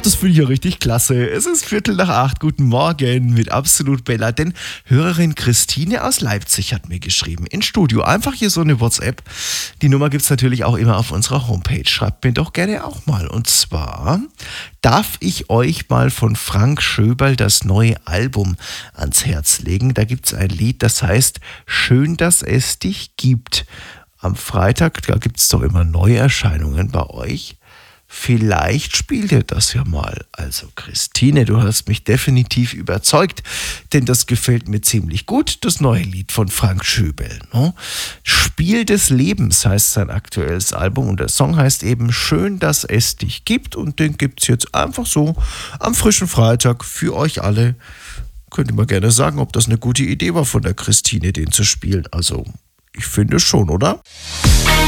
das finde ich ja richtig klasse. Es ist 7:45. Guten Morgen mit Absolut Bella. Denn Hörerin Christine aus Leipzig hat mir geschrieben. In Studio. Einfach hier so eine WhatsApp. Die Nummer gibt es natürlich auch immer auf unserer Homepage. Schreibt mir doch gerne auch mal. Und zwar darf ich euch mal von Frank Schöberl das neue Album ans Herz legen. Da gibt es ein Lied, das heißt Schön, dass es dich gibt. Am Freitag, da gibt es doch immer Neuerscheinungen bei euch. Vielleicht spielt ihr das ja mal. Also Christine, du hast mich definitiv überzeugt, denn das gefällt mir ziemlich gut, das neue Lied von Frank Schöberl. Ne? Spiel des Lebens heißt sein aktuelles Album und der Song heißt eben Schön, dass es dich gibt und den gibt es jetzt einfach so am frischen Freitag für euch alle. Könnt ihr mal gerne sagen, ob das eine gute Idee war von der Christine, den zu spielen. Also ich finde schon, oder?